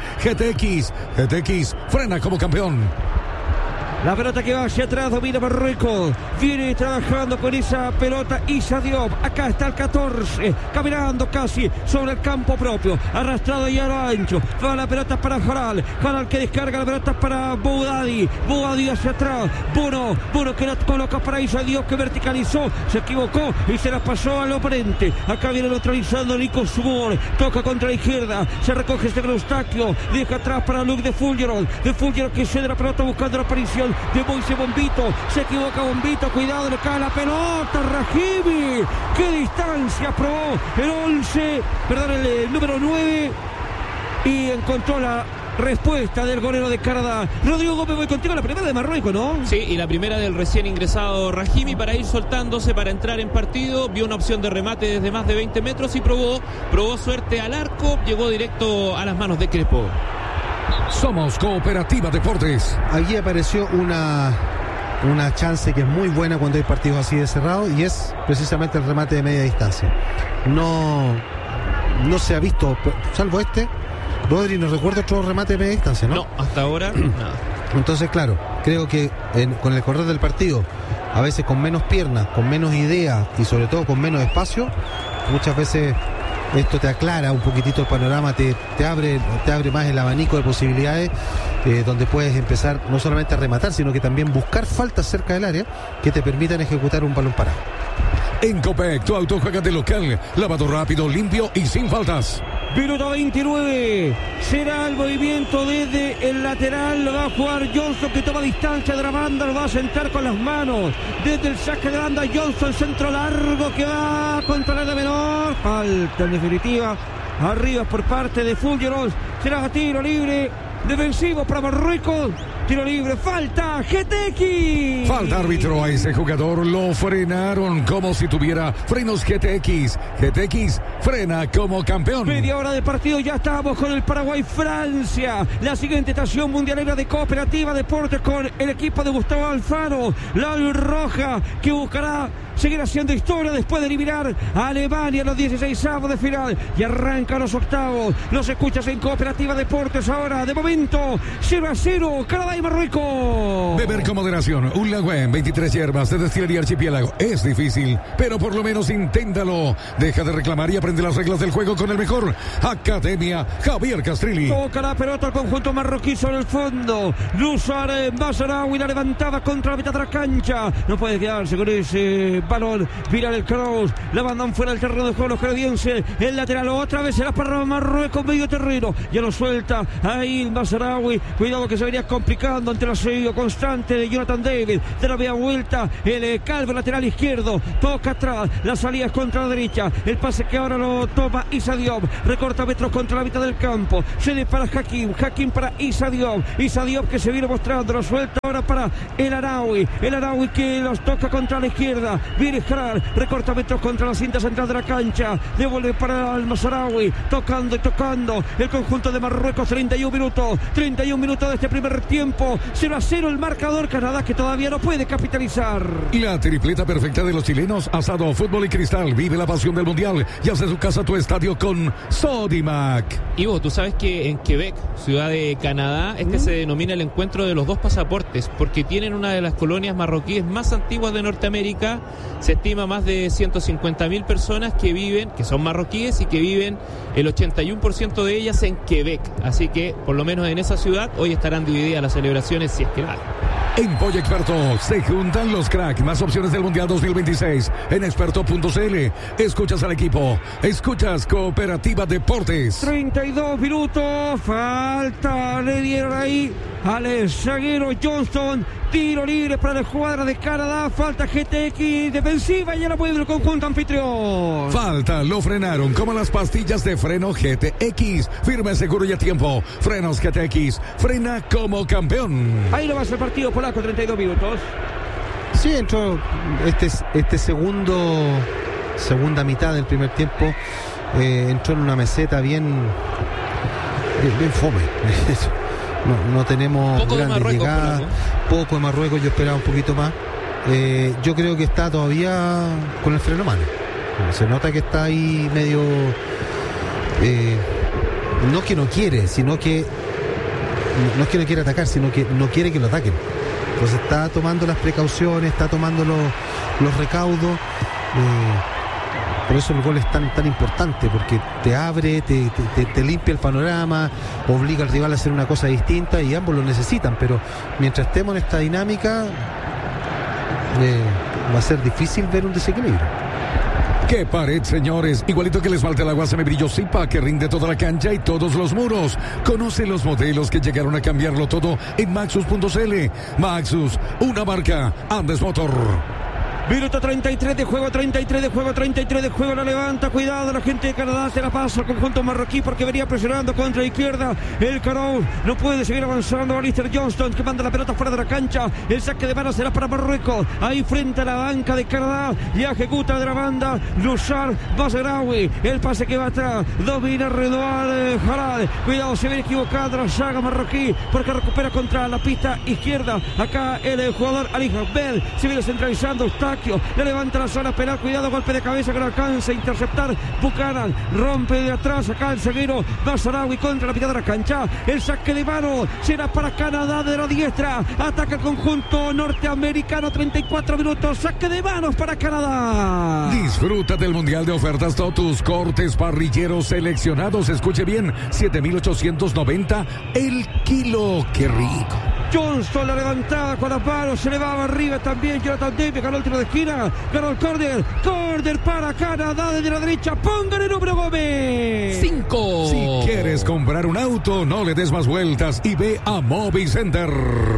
GTX frena como campeón. La pelota que va hacia atrás, domina Marruecos. Viene trabajando con esa pelota Issa Diop. Acá está el 14, caminando casi sobre el campo propio. Arrastrado y a lo ancho. Va la pelota para Jaral. Jaral que descarga la pelota para Boudadi. Boudadi hacia atrás. Bono que la coloca para Issa Diop, que verticalizó. Se equivocó y se la pasó al oponente. Acá viene neutralizando Nico Subor. Toca contra la izquierda. Se recoge este Eustaquio. Deja atrás para Luke de Fulgeron. De Fulgeron que cede la pelota buscando la aparición de Moise Bombito. Se equivoca Bombito, cuidado, le cae la pelota. Rahimi, qué distancia probó el número 9, y encontró la respuesta del golero de Canadá. Rodrigo Gómez, voy contigo, la primera de Marruecos, ¿no? Sí, y la primera del recién ingresado Rahimi, para ir soltándose, para entrar en partido. Vio una opción de remate desde más de 20 metros y probó suerte al arco. Llegó directo a las manos de Crespo. Somos Cooperativa Deportes. Allí apareció una chance que es muy buena cuando hay partidos así de cerrados, y es precisamente el remate de media distancia. No se ha visto, salvo Rodri, no recuerdo otro remate de media distancia, ¿no? No, hasta ahora nada. Entonces, claro, creo que con el correr del partido, a veces con menos piernas, con menos ideas y sobre todo con menos espacio, muchas veces esto te aclara un poquitito el panorama, te abre más el abanico de posibilidades, donde puedes empezar no solamente a rematar, sino que también buscar faltas cerca del área que te permitan ejecutar un balón parado. En Copec, tu auto juega de local, lavado rápido, limpio y sin faltas. Minuto 29, será el movimiento desde el lateral, lo va a jugar Johnson, que toma distancia de la banda, lo va a sentar con las manos, desde el saque de banda Johnson, centro largo que va contra la menor, falta en definitiva, arriba por parte de Fulgeros, será tiro libre, defensivo para Marruecos. Tiro libre, falta, GTX. Falta árbitro a ese jugador, lo frenaron como si tuviera frenos GTX. GTX frena como campeón. Media hora de partido, ya estamos con el Paraguay-Francia. La siguiente estación mundialera de Cooperativa Deportes con el equipo de Gustavo Alfaro. La roja que buscará seguir haciendo historia después de eliminar a Alemania en los 16avos de final. Y arrancan los octavos. Los escuchas en Cooperativa Deportes ahora. De momento, 0-0, Canadá y Marruecos. Beber con moderación. Un Lagüen, 23 hierbas de destilería Archipiélago. Es difícil, pero por lo menos inténtalo. Deja de reclamar y aprende las reglas del juego con el mejor. Academia Javier Castrilli. Toca la pelota al conjunto marroquí sobre el fondo. Luzar Mazaraoui la levantaba contra la mitad de la cancha. No puede quedarse con ese balón. Viral el cross. La mandan fuera del terreno de juego los canadienses. El lateral otra vez será para Marruecos, medio terreno. Ya lo suelta ahí Mazaraoui. Cuidado que se venía complicando ante el asedio constante de Jonathan David. De la media vuelta. El calvo lateral izquierdo. Toca atrás. La salida es contra la derecha. El pase que ahora lo toma Issa Diop. Recorta metros contra la mitad del campo. Se le para Hakim. Hakim para Issa Diop. Issa Diop que se viene mostrando. Lo suelta ahora para el Araoui. El Araoui que los toca contra la izquierda. Viene Jrar. Recorta metros contra la cinta central de la cancha. Devuelve para el Mazaraoui. Tocando y tocando. El conjunto de Marruecos. 31 minutos. 31 minutos de este primer tiempo. 0-0 el marcador. Canadá que todavía no puede capitalizar. La tripleta perfecta de los chilenos. Asado, fútbol y cristal. Vive la pasión del mundial y hace su casa tu estadio con Sodimac. Ivo, tú sabes que en Quebec, ciudad de Canadá, se denomina el encuentro de los dos pasaportes, porque tienen una de las colonias marroquíes más antiguas de Norteamérica. Se estima más de 150.000 personas que viven, que son marroquíes y que viven el 81% de ellas en Quebec. Así que, por lo menos en esa ciudad, hoy estarán divididas las celebraciones, si es que hay. En Pollo Experto se juntan los cracks, más opciones del Mundial 2026 en experto.cl. Escuchas al equipo, escuchas Cooperativa Deportes. 32 minutos, falta, le dieron ahí al zaguero Johnston. Tiro libre para la escuadra de Canadá. Falta GTX defensiva y ya la puede el conjunto anfitrión. Falta, lo frenaron como las pastillas de freno GTX. Firme, seguro y a tiempo. Frenos GTX. Frena como campeón. Ahí lo va a hacer el partido polaco, 32 minutos. Sí, entró segunda mitad del primer tiempo. Entró en una meseta bien fome. No tenemos poco grandes llegadas, poco de Marruecos, yo esperaba un poquito más. Yo creo que está todavía con el freno malo. Se nota que está ahí medio, no que no quiere, sino que no es que no quiere atacar, sino que no quiere que lo ataquen. Entonces está tomando las precauciones, está tomando los recaudos. Por eso el gol es tan importante, porque te abre, te limpia el panorama, obliga al rival a hacer una cosa distinta y ambos lo necesitan, pero mientras estemos en esta dinámica va a ser difícil ver un desequilibrio. ¡Qué pared, señores! Igualito que les falta el agua Semibrillo Zipa, que rinde toda la cancha y todos los muros. Conoce los modelos que llegaron a cambiarlo todo en Maxus.cl. Maxus, una marca Andes Motor. Minuto 33 de juego, 33 de juego, 33 de juego. La levanta, cuidado, la gente de Canadá se la pasa al conjunto marroquí porque venía presionando contra la izquierda. El Carol no puede seguir avanzando. Alistair Johnston que manda la pelota fuera de la cancha. El saque de mano será para Marruecos. Ahí frente a la banca de Canadá. Y ejecuta de la banda Luchar Basarawi. El pase que va atrás. Domina Redouane Harad. Cuidado, se viene equivocado la saga marroquí porque recupera contra la pista izquierda. Acá el jugador Ali Ahmed se viene centralizando. Eustaquio le levanta la zona penal. Cuidado, golpe de cabeza que no alcanza a interceptar. Buchanan rompe de atrás. Acá el zaguero Basarawi contra la mitad de la cancha. El saque de mano será para Canadá de la diestra. Ataca el conjunto norteamericano. 34 minutos. Saque de manos para Canadá. Disfruta del Mundial de Ofertas Totus. Cortes parrilleros seleccionados. Escuche bien, 7,890 el kilo. ¡Qué rico! Johnston, la levantada con las manos, se le va arriba también. Jonathan Davis ganó el tiro de esquina, ganó el córner para Canadá desde la derecha. Pongan el número Gómez. 5. Si quieres comprar un auto, no le des más vueltas y ve a Mobi Center.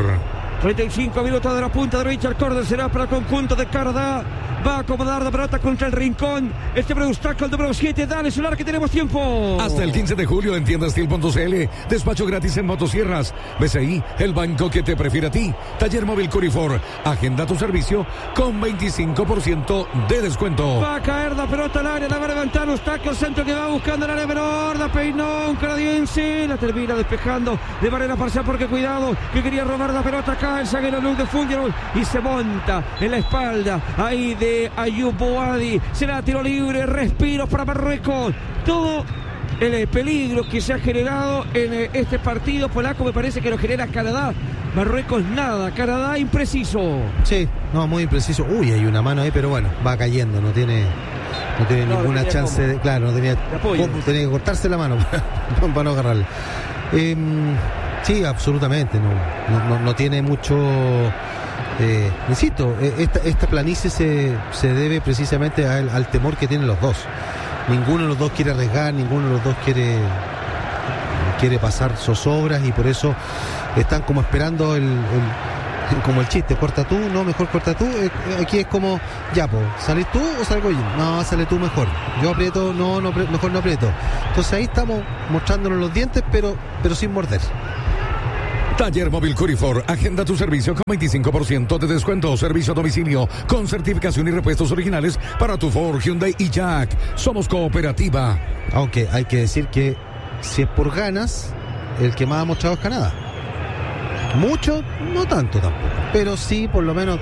35 minutos de la punta derecha. El córner será para el conjunto de Canadá. Va a acomodar la pelota contra el rincón. Este Breustaco, el número 7. Dale, Solar, que tenemos tiempo. Hasta el 15 de julio en tiendastil.cl. Despacho gratis en motosierras. BCI, el banco que te prefiere a ti. Taller Móvil Curifor. Agenda tu servicio con 25% de descuento. Va a caer la pelota al área. La va a levantar Eustaquio. El centro que va buscando el área menor. La peinó un canadiense. La termina despejando de manera parcial porque cuidado, que quería robar la pelota acá. El zaguero Luke de Fulgero. Y se monta en la espalda. Ahí de Ayoub Boadi. Será tiro libre, respiro para Marruecos. Todo el peligro que se ha generado en este partido polaco me parece que lo genera Canadá. Marruecos nada, Canadá impreciso. Sí, no, muy impreciso. Uy, hay una mano ahí, pero bueno, va cayendo, no tiene ninguna chance de, claro, no tenía tenía que cortarse la mano para no agarrarla. Sí, absolutamente, no tiene mucho. Insisto, esta planicie se debe precisamente al temor que tienen los dos. Ninguno de los dos quiere arriesgar, ninguno de los dos quiere pasar zozobras y por eso están como esperando como el chiste, corta tú, no, mejor corta tú. Aquí es como, ya, pues, ¿salís tú o salgo yo? No, sale tú mejor. Yo aprieto, mejor no aprieto. Entonces ahí estamos mostrándonos los dientes, pero sin morder. Taller Móvil Curifor. Agenda tu servicio con 25% de descuento. Servicio a domicilio con certificación y repuestos originales para tu Ford, Hyundai y Jack. Somos cooperativa. Aunque hay que decir que si es por ganas, el que más ha mostrado es Canadá. Mucho, no tanto tampoco. Pero sí, por lo menos,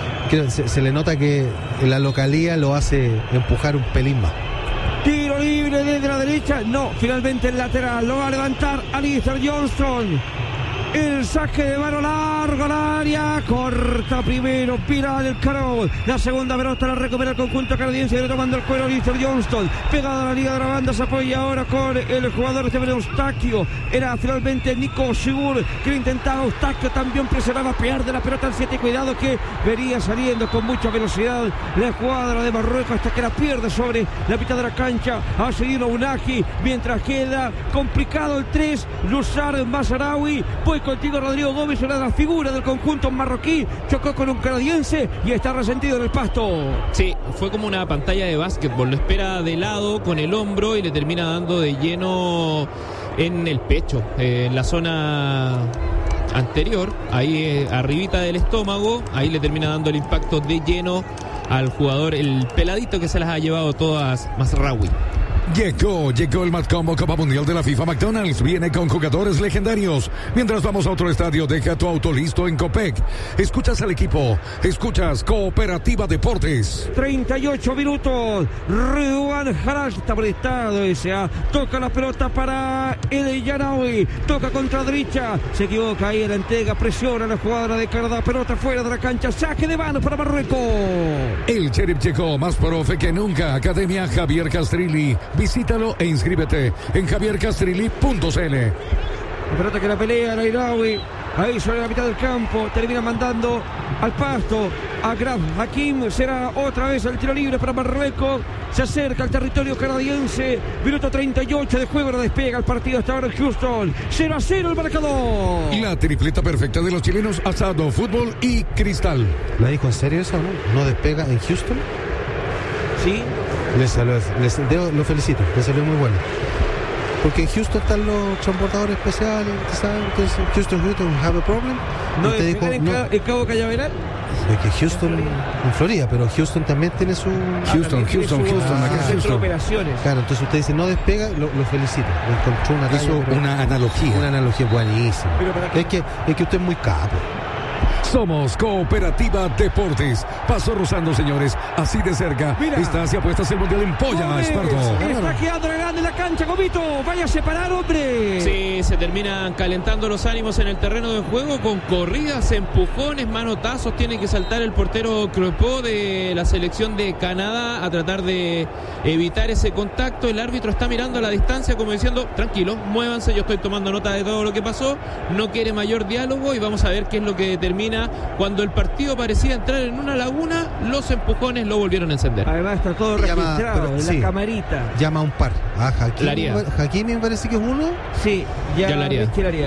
se le nota que la localía lo hace empujar un pelín más. Tiro libre desde la derecha. No, finalmente el lateral. Lo va a levantar Alistair Johnston. El saque de mano largo al área. Corta primero Pilar del Carol. La segunda pelota la recupera el conjunto canadiense. Retomando el cuero Alistair Johnston. Pegado a la liga de la banda. Se apoya ahora con el jugador Eustaquio. Era finalmente Nico Sigur que lo intentaba. Eustaquio también presionaba. Pierde la pelota al 7. Cuidado que venía saliendo con mucha velocidad la escuadra de Marruecos hasta que la pierde sobre la mitad de la cancha. Ha seguido Unagi. Mientras queda complicado el 3. Luchar Basarawi. Pues contigo Rodrigo Gómez, una de las figuras del conjunto marroquí, chocó con un canadiense y está resentido en el pasto. Sí, fue como una pantalla de básquetbol, lo espera de lado con el hombro y le termina dando de lleno en el pecho, en la zona anterior, ahí arribita del estómago, ahí le termina dando el impacto de lleno al jugador, el peladito que se las ha llevado todas, Mazraoui. Llegó el Matcombo Copa Mundial de la FIFA. McDonald's viene con jugadores legendarios. Mientras vamos a otro estadio, deja tu auto listo en Copec. Escuchas al equipo, escuchas Cooperativa Deportes. 38 minutos. Redouane Harad está molestado. S.A. Toca la pelota para el Yanawi. Toca contra derecha. Se equivoca ahí en la entrega. Presiona la jugadora de Canadá. Pelota fuera de la cancha. Saque de mano para Marruecos. El Sheriff llegó más profe que nunca. Academia Javier Castrilli. Visítalo e inscríbete en javiercastrilli.cl. La pelota que la pelea Nairawi. Ahí sobre la mitad del campo. Termina mandando al pasto. Agraf Hakim será otra vez el tiro libre para Marruecos. Se acerca al territorio canadiense. Minuto 38 de juego. Ahora despega el partido hasta ahora en Houston. 0-0 el marcador. La tripleta perfecta de los chilenos, asado, fútbol y cristal. ¿La dijo en serio eso, no? ¿No despega en Houston? Sí. Lo felicito, le salió muy bueno. Porque en Houston están los transportadores especiales, ¿sabes? Entonces, Houston have a problem. ¿No usted dijo, despega en Cabo Cañaveral? De que Houston en Florida, pero Houston también tiene su... Houston, acá en centro de Houston. operaciones. Claro, entonces usted dice, no despega, lo felicito. Lo encontró una talla, Hizo una analogía. Una analogía buenísima. Pero ¿para qué? Es que usted es muy capo. Somos Cooperativa Deportes. Paso rozando, señores, así de cerca. Mira. Estás y apuestas el mundial en Polla, Gómez, Esparto. está quedando grande en la cancha, Gomito. Vaya a separar, hombre. Sí, se terminan calentando los ánimos en el terreno de juego con corridas, empujones, manotazos. Tiene que saltar el portero Crepeau de la selección de Canadá a tratar de evitar ese contacto. El árbitro está mirando a la distancia como diciendo, tranquilo, muévanse, yo estoy tomando nota de todo lo que pasó. No quiere mayor diálogo y vamos a ver qué es lo que determina. Cuando el partido parecía entrar en una laguna, los empujones lo volvieron a encender. Además está todo Llama, registrado pero, en sí. la camarita. Llama a un par. Laría. Hakimi me parece que es uno. Sí, ya Laría. Laría.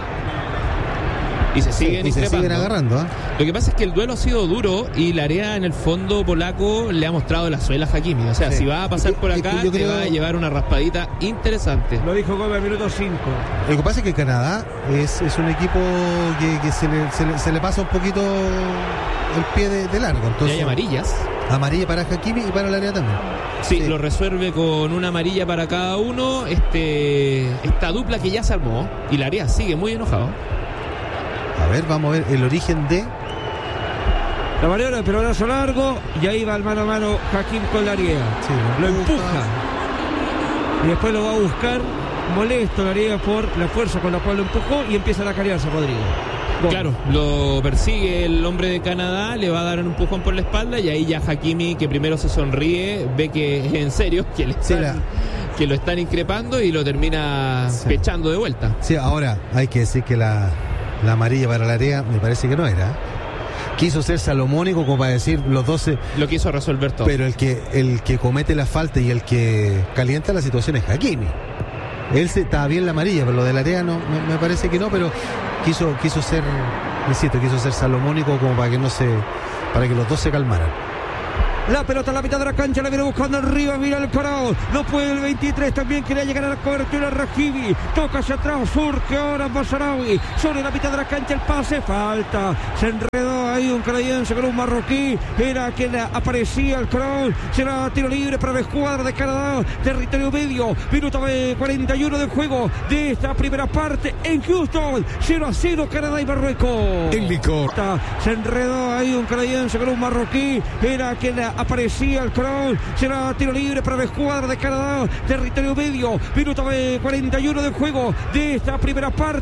Y se siguen Y se increpando. siguen agarrando. Lo que pasa es que el duelo ha sido duro y Laría en el fondo polaco le ha mostrado la suela a Hakimi. O sea, Sí. si va a pasar por Es acá, que yo te creo- va a llevar una raspadita interesante. Lo dijo Gómez, minuto 5. Lo que pasa es que Canadá es un equipo que se le pasa un poquito el pie de largo. Y Entonces, hay amarillas. amarilla para Hakimi y para Laría también. Sí, lo resuelve con una amarilla para cada uno. Esta dupla que ya se armó. Y Laría sigue muy enojado. A ver, vamos a ver el origen de... La maniobra de pelotazo largo y ahí va el mano a mano Hakim con Laría. Sí, Lo empuja. Y después lo va a buscar molesto Laría por la fuerza con la cual lo empujó y empieza la carianza, Rodrigo. Gómez. Claro, lo persigue el hombre de Canadá, le va a dar un empujón por la espalda y ahí ya Hakimi, que primero se sonríe, ve que es en serio, que, que lo están increpando y lo termina pechando de vuelta. Sí, ahora hay que decir que la amarilla para Laría me parece que no era. Quiso ser salomónico como para decir los 12, Lo quiso resolver todo. pero el que comete la falta y el que calienta la situación es Hakimi. Él estaba bien la amarilla, pero lo de Laría no, me parece que no, pero quiso ser, insisto, quiso ser salomónico como para que para que los dos se calmaran. La pelota a la mitad de la cancha, la viene buscando arriba, mira el parado. No puede el 23, también quería llegar a la cobertura Rahimi. Toca hacia atrás, surge ahora Mazarawi. Sobre la mitad de la cancha el pase, falta. Se enredó ahí un canadiense con un marroquí. Era quien aparecía el cross. Será tiro libre para la escuadra de Canadá. Territorio medio, minuto 41 del juego de esta primera parte en Houston. 0-0 Canadá y Marruecos. El licor. Se enredó ahí un canadiense con un marroquí. Era quien aparecía el cross. Será tiro libre para la escuadra de Canadá. Territorio medio, minuto 41 del juego de esta primera parte.